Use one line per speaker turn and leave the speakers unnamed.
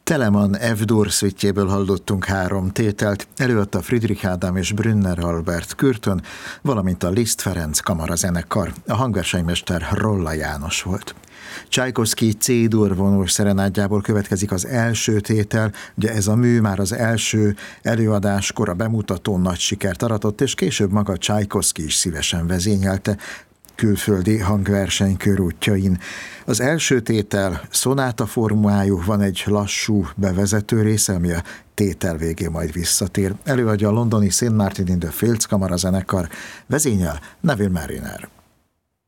Telemann F-dur szüitjéből hallottunk 3 tételt, előadta Friedrich Ádám és Brünner Albert Kürtön, valamint a Liszt Ferenc kamarazenekar. A hangversenymester Rolla János volt. Csajkovszky C-dur vonós szerenádjából következik az első tétel, ugye ez a mű már az első előadáskor a bemutatón nagy sikert aratott, és később maga Csajkovszky is szívesen vezényelte külföldi hangverseny körútjain. Az első tétel szonáta formájú, van egy lassú bevezető része, ami a tétel végén majd visszatér. Előadja a londoni St. Martin in the Fields kamarazenekar, vezényel Neville Marriner.